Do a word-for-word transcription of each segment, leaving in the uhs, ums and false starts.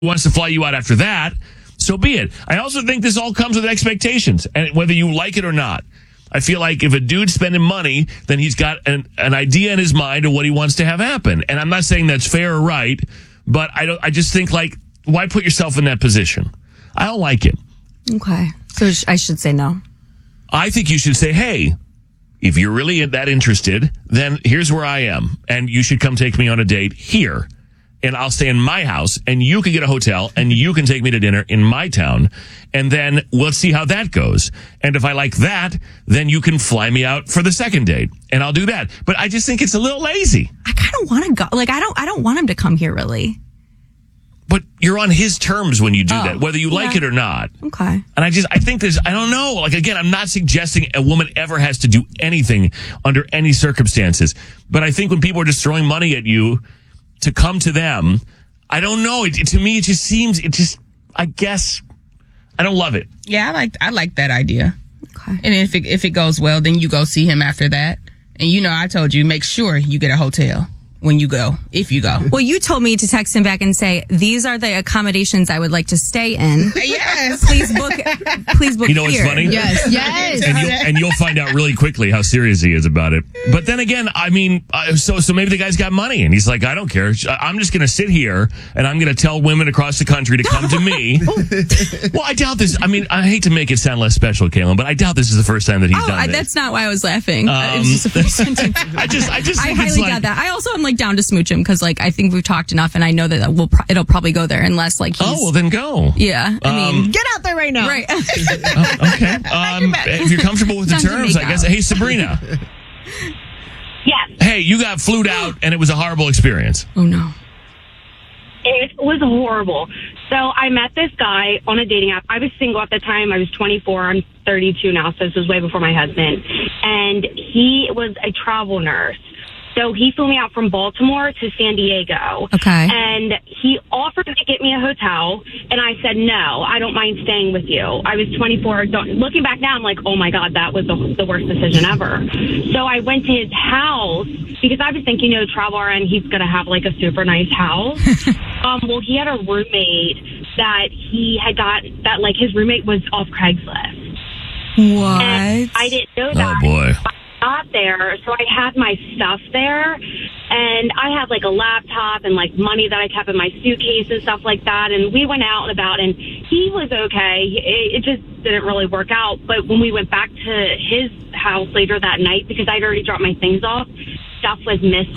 wants to fly you out after that, so be it. I also think this all comes with expectations, and whether you like it or not. I feel like if a dude's spending money, then he's got an, an idea in his mind of what he wants to have happen. And I'm not saying that's fair or right, but I don't. I just think, like, why put yourself in that position? I don't like it. Okay. So sh- I should say no. I think you should say, hey, if you're really that interested, then here's where I am, and you should come take me on a date here. And I'll stay in my house, and you can get a hotel, and you can take me to dinner in my town, and then we'll see how that goes. And if I like that, then you can fly me out for the second date, and I'll do that. But I just think it's a little lazy. I kind of want to go. Like, I don't I don't want him to come here, really. But you're on his terms when you do Oh, that, whether you like yeah. it or not. Okay. And I just, I think there's, I don't know. Like, again, I'm not suggesting a woman ever has to do anything under any circumstances. But I think when people are just throwing money at you to come to them, I don't know. It, it, to me, it just seems, it just, I guess, I don't love it. Yeah, I like I like that idea. Okay. And if it, if it goes well, then you go see him after that. And you know, I told you, make sure you get a hotel when you go, if you go. Well, you told me to text him back and say, these are the accommodations I would like to stay in. Yes. Please book, please book You know what's here. funny? Yes, yes. And you'll, and you'll find out really quickly how serious he is about it. But then again, I mean, uh, so so maybe the guy's got money, and he's like, I don't care. I'm just going to sit here, and I'm going to tell women across the country to come to me. Well, I doubt this. I mean, I hate to make it sound less special, Caitlin, but I doubt this is the first time that he's Oh, done I, this. that's not why I was laughing. Um, Uh, it was just the first sentence. I just, I just I think it's highly like, doubt that. I also am like down to smooch him because like I think we've talked enough, and I know that we'll pro- it'll probably go there unless like he's. oh, well, then go. Yeah, I mean, Um, Get out there right now. right. Oh, okay. Um, if you're comfortable with the Time to terms, make I guess. out. Hey, Sabrina. Yes, Hey, you got flued out, and it was a horrible experience. Oh no. it was horrible. So I met this guy on a dating app. I was single at the time. I was twenty-four. I'm thirty-two now, so this was way before my husband. And he was a travel nurse. So he flew me out from Baltimore to San Diego. Okay. And he offered to get me a hotel, and I said, no, I don't mind staying with you. I was twenty-four. Don't, looking back now, I'm like, oh, my God, that was the, the worst decision ever. So I went to his house because I was thinking, you know, travel and he's going to have, like, a super nice house. um, well, he had a roommate that he had got, that, like, his roommate was off Craigslist. What? And I didn't know that. Oh, boy. Got there, so I had my stuff there, and I had like a laptop and like money that I kept in my suitcase and stuff like that. And we went out and about, and he was okay. It, it just didn't really work out. But when we went back to his house later that night, because I'd already dropped my things off, stuff was missing.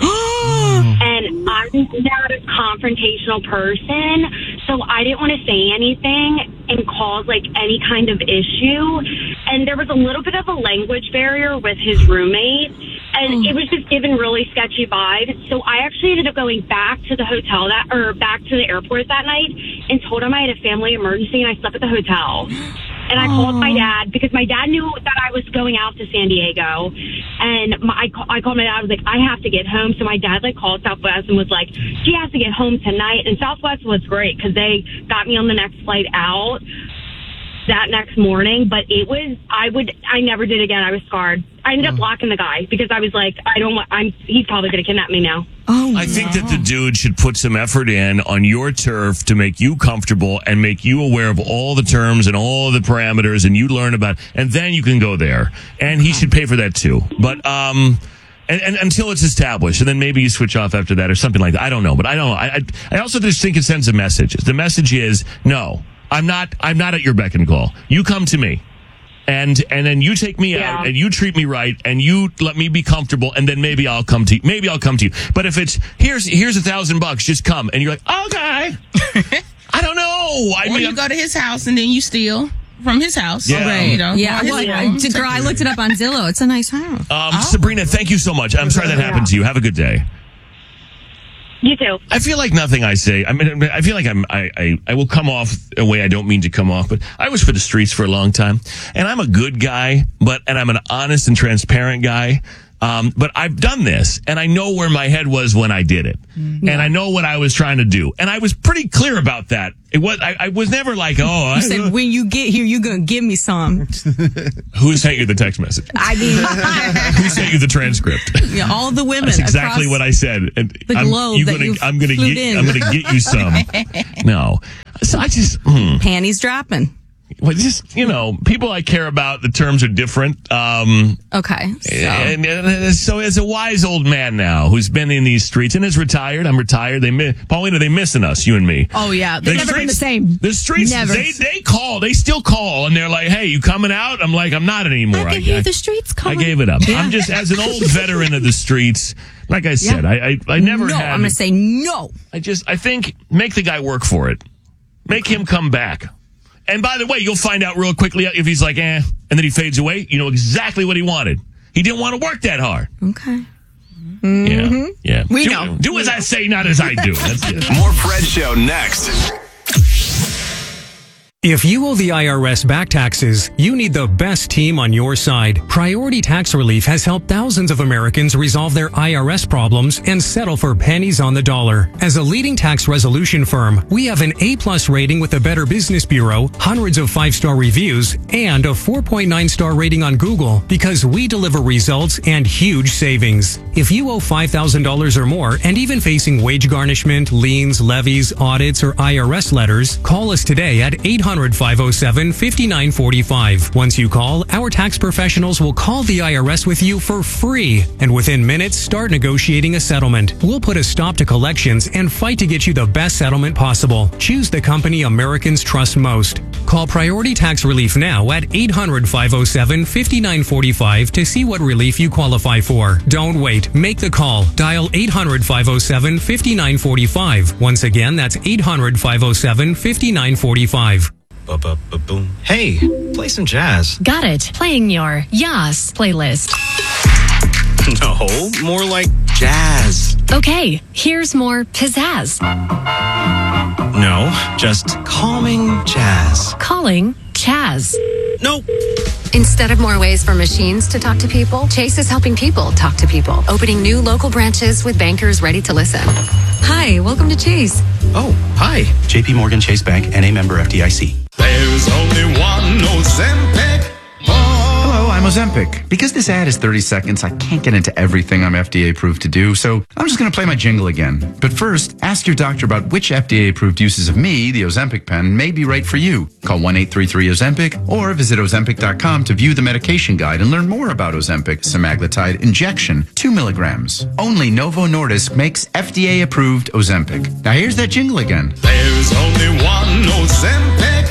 And I'm not a confrontational person, so I didn't want to say anything and cause like any kind of issue. And there was a little bit of a language barrier with his roommate, and it was just given really sketchy vibes. So I actually ended up going back to the hotel that, or back to the airport that night, and told him I had a family emergency and I slept at the hotel. And I called my dad because my dad knew that I was going out to San Diego. And my, I, ca- I called my dad. I was like, I have to get home. So my dad like called Southwest and was like, she has to get home tonight. And Southwest was great because they got me on the next flight out that next morning. But it was, I would, I never did again. I was scarred. I ended up blocking the guy because I was like, I don't want, I'm, he's probably going to kidnap me now. Oh, I think that the dude should put some effort in on your turf to make you comfortable and make you aware of all the terms and all the parameters, and you learn about, and then you can go there. And he should pay for that too. But um, and, and until it's established, and then maybe you switch off after that or something like that. I don't know, but I don't know. I I, I also just think it sends a message. The message is no, I'm not. I'm not at your beck and call. You come to me. And and then you take me Yeah. out and you treat me right and you let me be comfortable, and then maybe I'll come to you. Maybe I'll come to you. But if it's here's here's a thousand bucks, just come, and you're like, okay, I don't know. I Or mean, you go to his house and then you steal from his house. Yeah. Right. You know, yeah. his Well, I, home. I- girl, I looked it up on Zillow. It's a nice house. um, Sabrina, thank you so much. I'm sorry that happened to you. Have a good day. You too. I feel like nothing I say. I mean, I feel like I'm. I, I I will come off a way I don't mean to come off. But I was for the streets for a long time, and I'm a good guy. But and I'm an honest and transparent guy. Um, but I've done this, and I know where my head was when I did it, mm-hmm. and I know what I was trying to do, and I was pretty clear about that. It was I, I was never like, oh, you I, said uh, when you get here, you're gonna give me some. Who sent you the text message? I mean, who sent you the transcript? Yeah, all the women. That's exactly what I said. And the I'm, globe you that gonna, you've I'm gonna flew get. in. I'm gonna get you some. No, so I just hmm. panties dropping. Well, just, you know, people I care about, the terms are different. Um, okay. So. And, and so as a wise old man now who's been in these streets and is retired, I'm retired. They miss, Paulina, they missing us, you and me. Oh, yeah. They've the never streets, been the same. The streets, never. they they call. They still call. And they're like, hey, you coming out? I'm like, I'm not anymore. I can I, hear I, the streets calling. I gave it up. Yeah. I'm just, as an old veteran of the streets, like I said, yeah. I, I, I never no, had. I'm going to say no. I just, I think, make the guy work for it. Make him come back. And by the way, you'll find out real quickly if he's like, eh, and then he fades away. You know exactly what he wanted. He didn't want to work that hard. Okay. Mm-hmm. Yeah, yeah. We do, know. Do we as know. I say, not as I do. That's it. More Fred Show next. If you owe the I R S back taxes, you need the best team on your side. Priority Tax Relief has helped thousands of Americans resolve their I R S problems and settle for pennies on the dollar. As a leading tax resolution firm, we have an A-plus rating with the Better Business Bureau, hundreds of five-star reviews, and a four point nine star rating on Google because we deliver results and huge savings. If you owe five thousand dollars or more and even facing wage garnishment, liens, levies, audits, or I R S letters, call us today at eight hundred, five oh seven, five nine four five. Once you call, our tax professionals will call the I R S with you for free, and within minutes, start negotiating a settlement. We'll put a stop to collections and fight to get you the best settlement possible. Choose the company Americans trust most. Call Priority Tax Relief now at eight hundred, five oh seven, five nine four five to see what relief you qualify for. Don't wait. Make the call. Dial eight hundred, five oh seven, five nine four five. Once again, that's eight hundred, five oh seven, five nine four five. Ba-ba-ba-boom. Hey, play some jazz. Got it. Playing your Yas playlist. No, more like jazz. Okay, here's more pizzazz. No, just calming jazz. Calling Chaz. Nope. Instead of more ways for machines to talk to people, Chase is helping people talk to people, opening new local branches with bankers ready to listen. Hi, welcome to Chase. Oh, hi. J P Morgan Chase Bank, N A member F D I C. There's only one Ozempic. Hello, I'm Ozempic. Because this ad is thirty seconds, I can't get into everything I'm F D A approved to do, so I'm just going to play my jingle again. But first, ask your doctor about which F D A approved uses of me, the Ozempic pen, may be right for you. Call one eight three three Ozempic or visit Ozempic dot com to view the medication guide and learn more about Ozempic semaglutide injection, two milligrams. Only Novo Nordisk makes F D A approved Ozempic. Now here's that jingle again. There's only one Ozempic.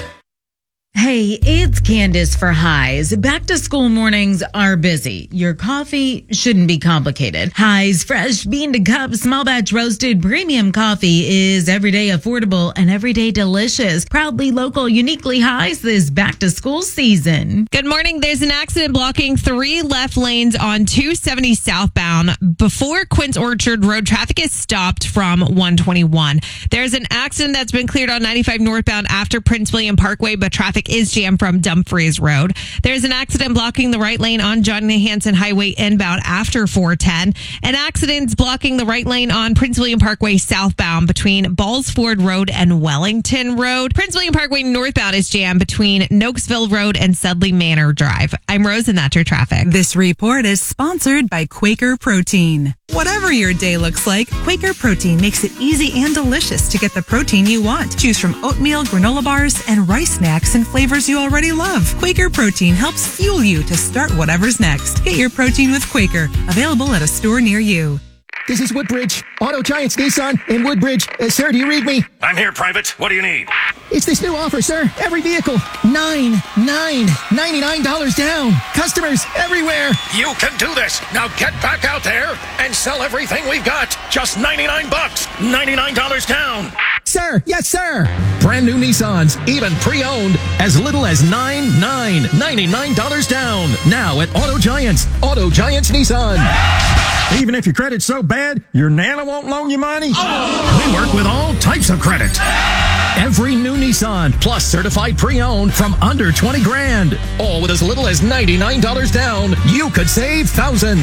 Hey, it's Candace for Highs. Back to school mornings are busy. Your coffee shouldn't be complicated. Highs fresh bean to cup small batch roasted premium coffee is everyday affordable and everyday delicious. Proudly local, uniquely Highs this back to school season. Good morning. There's an accident blocking three left lanes on two seventy southbound. Before Quince Orchard Road, traffic is stopped from one twenty-one. There's an accident that's been cleared on ninety-five northbound after Prince William Parkway, but traffic is jammed from Dumfries Road. There's an accident blocking the right lane on Johnny Hanson Highway inbound after four ten. An accident's blocking the right lane on Prince William Parkway southbound between Ballsford Road and Wellington Road. Prince William Parkway northbound is jammed between Nokesville Road and Sedley Manor Drive. I'm Rose and that's your traffic. This report is sponsored by Quaker Protein. Whatever your day looks like, Quaker Protein makes it easy and delicious to get the protein you want. Choose from oatmeal, granola bars, and rice snacks in flavors you already love. Quaker Protein helps fuel you to start whatever's next. Get your protein with Quaker, available at a store near you. This is Woodbridge, Auto Giants Nissan in Woodbridge. Uh, sir, do you read me? I'm here, Private. What do you need? It's this new offer, sir. Every vehicle, nine, nine, ninety-nine dollars down. Customers everywhere. You can do this. Now get back out there and sell everything we've got. Just ninety-nine bucks. ninety-nine dollars down. Sir, yes, sir. Brand new Nissans, even pre-owned, as little as nine nine, ninety-nine dollars down. Now at Auto Giants, Auto Giants Nissan. Even if your credit's so bad, your Nana won't loan you money? Oh. We work with all types of credit. Every new Nissan, plus certified pre-owned from under twenty grand. All with as little as ninety-nine dollars down. You could save thousands.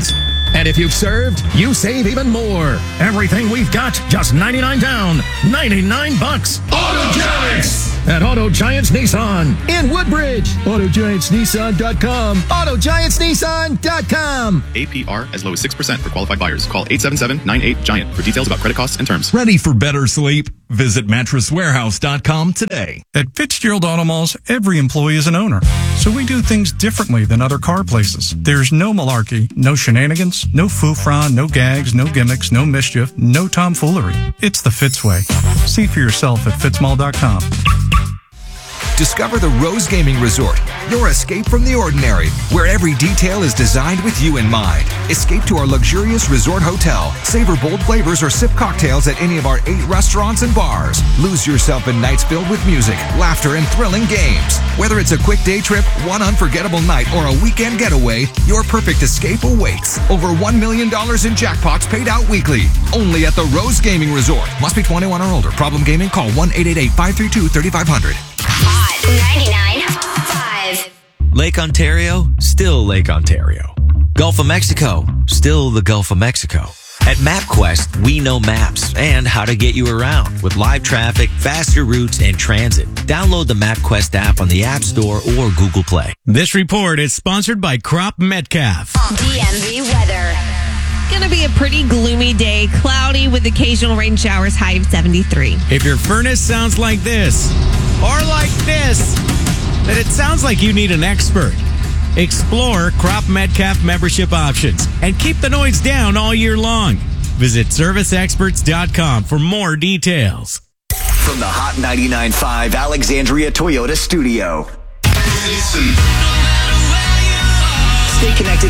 And if you've served, you save even more. Everything we've got, just ninety-nine down, ninety-nine bucks. Auto Giants! At Auto Giants Nissan in Woodbridge. Auto Giants Nissan dot com. Auto Giants Nissan dot com. A P R as low as six percent for qualified buyers. Call eight seven seven, nine eight, GIANT for details about credit costs and terms. Ready for better sleep? Visit mattress warehouse dot com today. At Fitzgerald Auto Malls, every employee is an owner. So we do things differently than other car places. There's no malarkey, no shenanigans, no foofra, no gags, no gimmicks, no mischief, no tomfoolery. It's the Fitz way. See for yourself at fitz mall dot com. Discover the Rose Gaming Resort, your escape from the ordinary, where every detail is designed with you in mind. Escape to our luxurious resort hotel, savor bold flavors or sip cocktails at any of our eight restaurants and bars. Lose yourself in nights filled with music, laughter, and thrilling games. Whether it's a quick day trip, one unforgettable night, or a weekend getaway, your perfect escape awaits. Over one million dollars in jackpots paid out weekly. Only at the Rose Gaming Resort. Must be twenty-one or older. Problem gaming? Call one eight eight eight, five three two, three five zero zero. ninety-nine point five. Lake Ontario, still Lake Ontario. Gulf of Mexico, still the Gulf of Mexico. At MapQuest, we know maps and how to get you around with live traffic, faster routes, and transit. Download the MapQuest app on the App Store or Google Play. This report is sponsored by Crop Metcalf. D M V weather. Going to be a pretty gloomy day, cloudy with occasional rain showers, high of seventy-three. If your furnace sounds like this or like this, then it sounds like you need an expert. Explore Crop Metcalf membership options and keep the noise down all year long. Visit service experts dot com for more details. From the Hot ninety-nine point five Alexandria Toyota studio. Stay connected